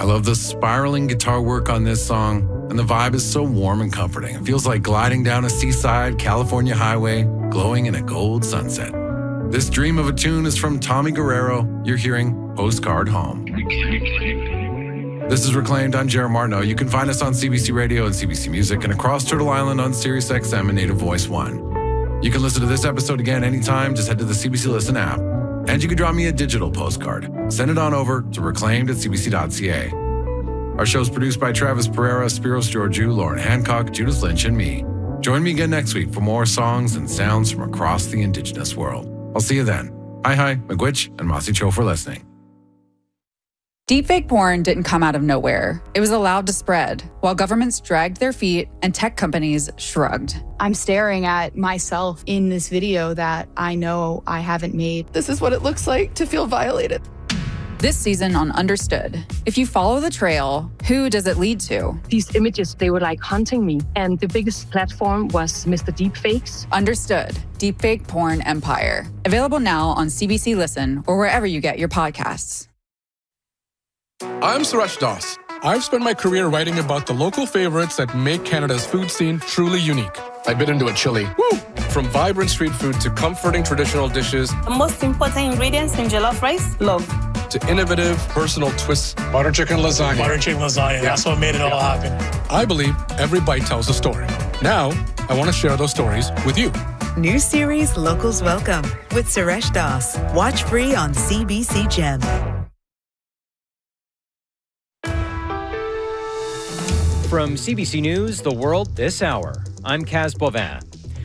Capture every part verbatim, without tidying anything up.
I love the spiraling guitar work on this song, and the vibe is so warm and comforting. It feels like gliding down a seaside California highway, glowing in a gold sunset. This dream of a tune is from Tommy Guerrero. You're hearing Postcard Home. This is Reclaimed. I'm Jared Martineau. You can find us on C B C Radio and C B C Music and across Turtle Island on Sirius X M and Native Voice one. You can listen to this episode again anytime. Just head to the C B C Listen app. And you can draw me a digital postcard. Send it on over to reclaimed at c b c dot c a. Our show is produced by Travis Pereira, Spiros Georgiou, Lauren Hancock, Judith Lynch, and me. Join me again next week for more songs and sounds from across the Indigenous world. I'll see you then. Hi, hi, Miigwech, and Masi Cho for listening. Deepfake porn didn't come out of nowhere. It was allowed to spread, while governments dragged their feet and tech companies shrugged. I'm staring at myself in this video that I know I haven't made. This is what it looks like to feel violated. This season on Understood, if you follow the trail, who does it lead to? These images, they were like hunting me. And the biggest platform was Mister Deepfakes. Understood, Deepfake Porn Empire. Available now on C B C Listen or wherever you get your podcasts. I'm Suresh Das. I've spent my career writing about the local favorites that make Canada's food scene truly unique. I bit into a chili. Woo! From vibrant street food to comforting traditional dishes. The most important ingredients in jollof rice, love. To innovative, personal twists. Butter chicken lasagna. Butter chicken lasagna. Yeah. That's what made it all happen. I believe every bite tells a story. Now, I want to share those stories with you. New series Locals Welcome with Suresh Das. Watch free on C B C Gem. From C B C News, The World This Hour, I'm Kaz Bovin.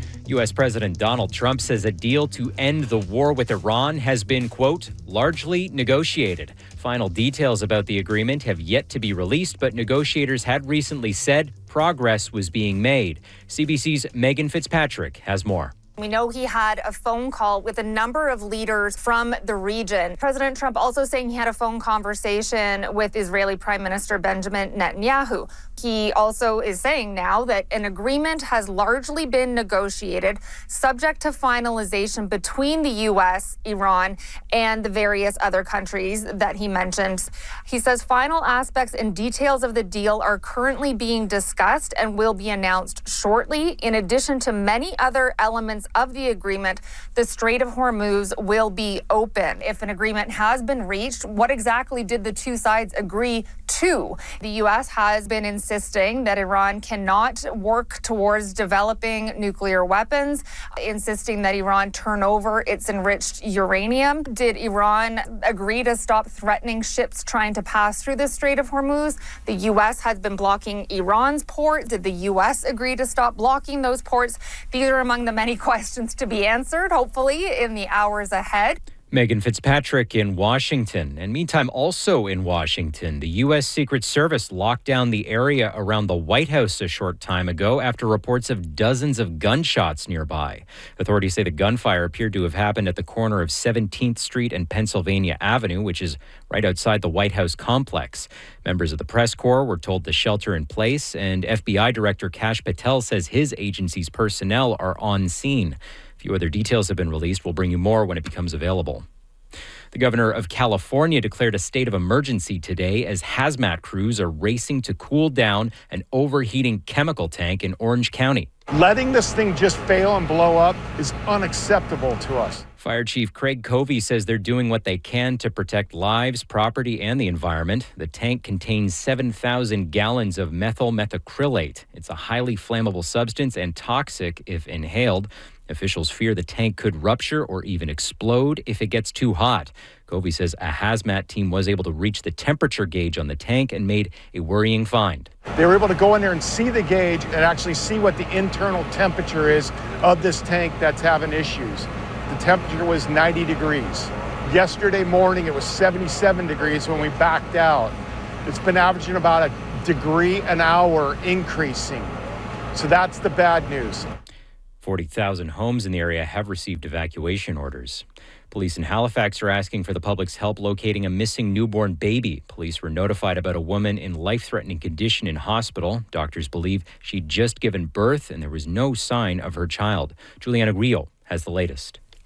U S President Donald Trump says a deal to end the war with Iran has been, quote, largely negotiated. Final details about the agreement have yet to be released, but negotiators had recently said progress was being made. C B C's Megan Fitzpatrick has more. We know he had a phone call with a number of leaders from the region. President Trump also saying he had a phone conversation with Israeli Prime Minister Benjamin Netanyahu. He also is saying now that an agreement has largely been negotiated, subject to finalization between the U S, Iran, and the various other countries that he mentioned. He says final aspects and details of the deal are currently being discussed and will be announced shortly. In addition to many other elements of the agreement, the Strait of Hormuz will be open. If an agreement has been reached, what exactly did the two sides agree to? The U S has been insisting that Iran cannot work towards developing nuclear weapons, insisting that Iran turn over its enriched uranium. Did Iran agree to stop threatening ships trying to pass through the Strait of Hormuz? The U S has been blocking Iran's port. Did the U S agree to stop blocking those ports? These are among the many questions to be answered, hopefully, in the hours ahead. Megan Fitzpatrick in Washington. And meantime, also in Washington, the U S Secret Service locked down the area around the White House a short time ago after reports of dozens of gunshots nearby. Authorities say the gunfire appeared to have happened at the corner of seventeenth Street and Pennsylvania Avenue, which is right outside the White House complex. Members of the press corps were told to shelter in place, and F B I Director Kash Patel says his agency's personnel are on scene. A few other details have been released. We'll bring you more when it becomes available. The governor of California declared a state of emergency today as hazmat crews are racing to cool down an overheating chemical tank in Orange County. Letting this thing just fail and blow up is unacceptable to us. Fire Chief Craig Covey says they're doing what they can to protect lives, property, and the environment. The tank contains seven thousand gallons of methyl methacrylate. It's a highly flammable substance and toxic if inhaled. Officials fear the tank could rupture or even explode if it gets too hot. Covey says a hazmat team was able to reach the temperature gauge on the tank and made a worrying find. They were able to go in there and see the gauge and actually see what the internal temperature is of this tank that's having issues. The temperature was ninety degrees. Yesterday morning, it was seventy-seven degrees when we backed out. It's been averaging about a degree an hour increasing. So that's the bad news. forty thousand homes in the area have received evacuation orders. Police in Halifax are asking for the public's help locating a missing newborn baby. Police were notified about a woman in life-threatening condition in hospital. Doctors believe she'd just given birth and there was no sign of her child. Juliana Grillo has the latest.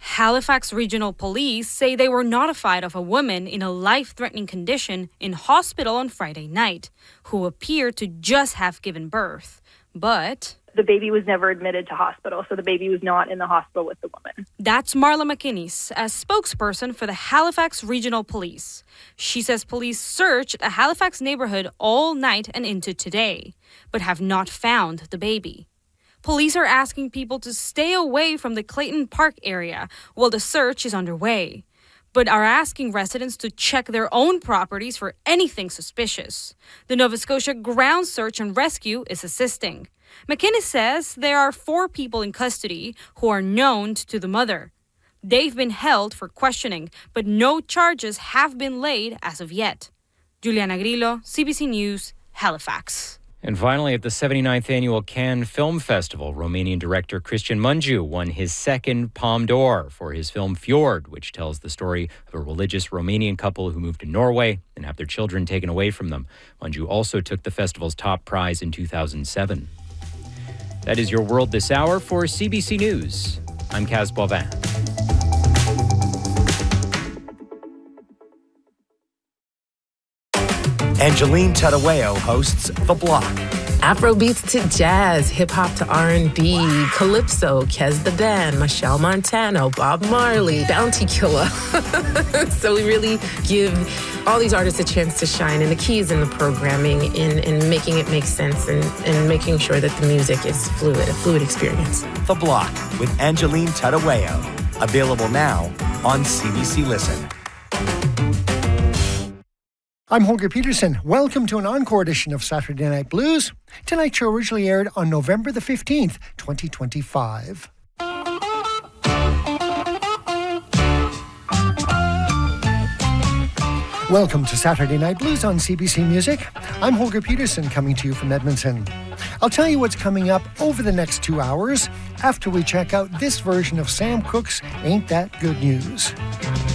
Halifax Regional Police say they were notified of a woman in a life-threatening condition in hospital on Friday night who appeared to just have given birth. But the baby was never admitted to hospital, so the baby was not in the hospital with the woman. That's Marla McInnes, a spokesperson for the Halifax Regional Police. She says police searched a Halifax neighborhood all night and into today, but have not found the baby. Police are asking people to stay away from the Clayton Park area while the search is underway, but are asking residents to check their own properties for anything suspicious. The Nova Scotia Ground Search and Rescue is assisting. McInnes says there are four people in custody who are known to the mother. They've been held for questioning, but no charges have been laid as of yet. Juliana Grillo, C B C News, Halifax. And finally, at the seventy-ninth Annual Cannes Film Festival, Romanian director Cristian Mungiu won his second Palme d'Or for his film Fjord, which tells the story of a religious Romanian couple who moved to Norway and have their children taken away from them. Mungiu also took the festival's top prize in two thousand seven. That is your world this hour. For C B C News, I'm Kaz Boivin. Angeline Tadaweo hosts The Block. Afrobeats to jazz, hip-hop to R and B, wow. Calypso, Kez the Dan, Michelle Montano, Bob Marley, Bounty Killer. So we really give all these artists a chance to shine, and the key is in the programming, in, in making it make sense, and, and making sure that the music is fluid, a fluid experience. The Block with Angeline Tadaweo. Available now on C B C Listen. I'm Holger Peterson. Welcome to an encore edition of Saturday Night Blues. Tonight's show originally aired on November the fifteenth, twenty twenty-five. Welcome to Saturday Night Blues on C B C Music. I'm Holger Peterson, coming to you from Edmonton. I'll tell you what's coming up over the next two hours after we check out this version of Sam Cooke's Ain't That Good News.